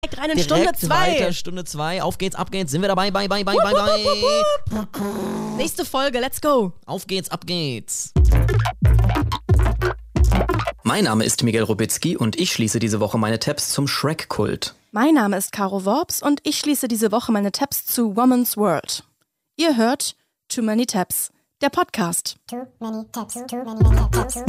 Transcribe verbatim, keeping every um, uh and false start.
Direkt rein in Stunde zwei. Weiter, Stunde zwei. Auf geht's, ab geht's. Sind wir dabei? Bye, bye, bye, bye, bye. Nächste Folge, let's go. Auf geht's, ab geht's. Mein Name ist Miguel Robitzky und ich schließe diese Woche meine Tabs zum Shrek-Kult. Mein Name ist Caro Worps und ich schließe diese Woche meine Tabs zu Woman's World. Ihr hört Too Many Tabs, der Podcast. Too many tabs, too many tabs, too